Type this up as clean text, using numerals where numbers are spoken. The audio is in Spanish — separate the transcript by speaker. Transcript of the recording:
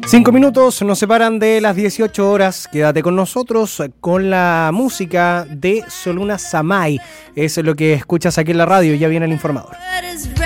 Speaker 1: 5 minutos nos separan de las 18 horas. Quédate con nosotros con la música de Soluna Samay. Es lo que escuchas aquí en la radio. Ya viene el informador.